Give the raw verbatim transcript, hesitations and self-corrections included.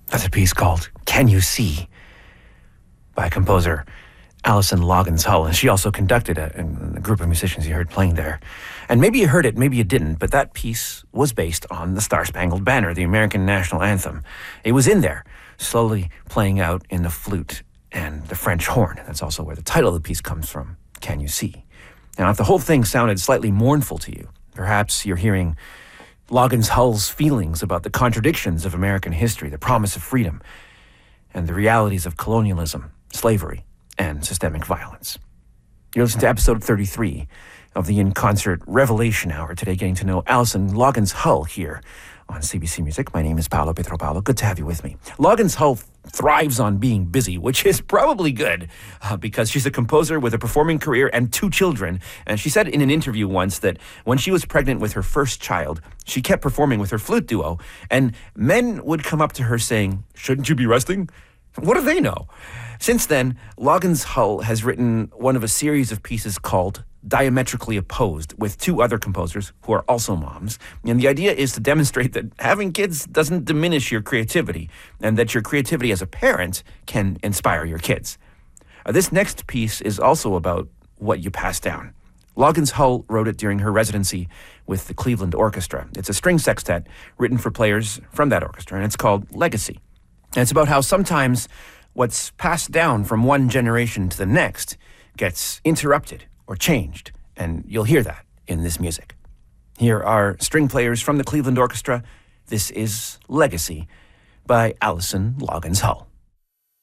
That's a piece called Can You See by composer Alison Loggins Hull. And she also conducted a, a group of musicians you heard playing there. And maybe you heard it, maybe you didn't, but that piece was based on the Star-Spangled Banner, the American national anthem. It was in there, slowly playing out in the flute and the French horn. That's also where the title of the piece comes from, Can You See? Now, if the whole thing sounded slightly mournful to you, perhaps you're hearing Loggins Hull's feelings about the contradictions of American history, the promise of freedom, and the realities of colonialism, slavery, and systemic violence. You're listening to episode thirty-three of the In Concert Revelation Hour. Today, getting to know Alison Loggins Hull here on C B C Music. My name is Paolo Pietropalo. Good to have you with me. Loggins Hull thrives on being busy, which is probably good uh, because she's a composer with a performing career and two children. And she said in an interview once that when she was pregnant with her first child, she kept performing with her flute duo, and men would come up to her saying, "Shouldn't you be resting?" What do they know? Since then, Loggins Hull has written one of a series of pieces called Diametrically Opposed with two other composers who are also moms. And the idea is to demonstrate that having kids doesn't diminish your creativity and that your creativity as a parent can inspire your kids. Uh, this next piece is also about what you pass down. Loggins Hull wrote it during her residency with the Cleveland Orchestra. It's a string sextet written for players from that orchestra, and it's called Legacy. And it's about how sometimes what's passed down from one generation to the next gets interrupted or changed, and you'll hear that in this music. Here are string players from the Cleveland Orchestra. This is Legacy by Alison Loggins Hull.